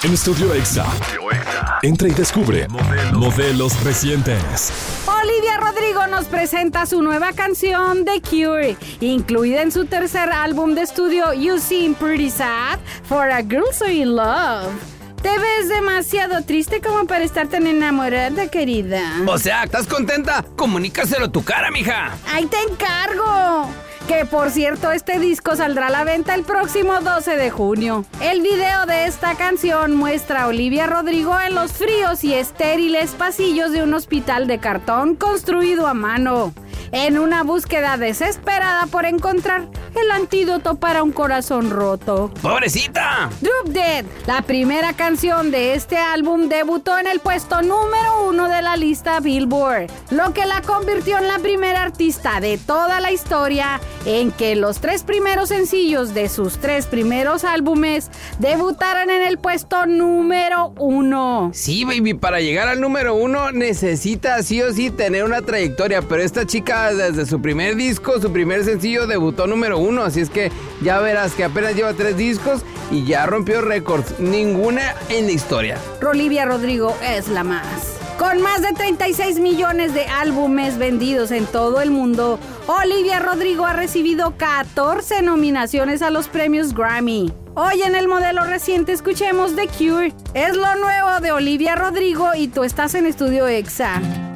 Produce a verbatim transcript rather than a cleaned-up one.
En Estudio Exa. Entra y descubre modelos, modelos recientes. Olivia Rodrigo nos presenta su nueva canción The Cure, incluida en su tercer álbum de estudio You Seem Pretty Sad for a Girl So In Love. Te ves demasiado triste como para estar tan enamorada, querida. O sea, ¿estás contenta? Comunícaselo a tu cara, mija. ¡Ahí te encargo! Que por cierto, este disco saldrá a la venta el próximo doce de junio. El video de esta canción muestra a Olivia Rodrigo en los fríos y estériles pasillos de un hospital de cartón construido a mano, en una búsqueda desesperada por encontrar el antídoto para un corazón roto. ¡Pobrecita! Drop Dead, la primera canción de este álbum, debutó en el puesto número uno de la lista Billboard, lo que la convirtió en la primera artista de toda la historia en que los tres primeros sencillos de sus tres primeros álbumes debutaran en el puesto número uno. Sí, baby, para llegar al número uno necesita sí o sí tener una trayectoria, pero esta chica desde su primer disco, su primer sencillo, debutó número uno, así es que ya verás que apenas lleva tres discos y ya rompió récords, ninguna en la historia. Olivia Rodrigo es la más. Con más de treinta y seis millones de álbumes vendidos en todo el mundo, Olivia Rodrigo ha recibido catorce nominaciones a los premios Grammy. Hoy en el modelo reciente escuchemos The Cure. Es lo nuevo de Olivia Rodrigo y tú estás en Estudio Exa.